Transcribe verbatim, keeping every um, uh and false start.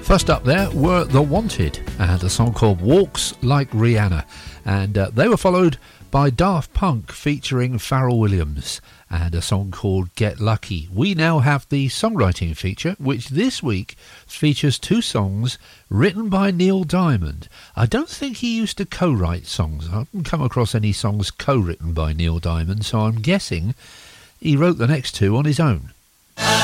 First up there were The Wanted and a song called Walks Like Rihanna, and uh, they were followed by Daft Punk featuring Pharrell Williams and a song called Get Lucky. We now have the songwriting feature, which this week features two songs written by Neil Diamond. I don't think he used to co-write songs. I haven't come across any songs co-written by Neil Diamond, so I'm guessing he wrote the next two on his own.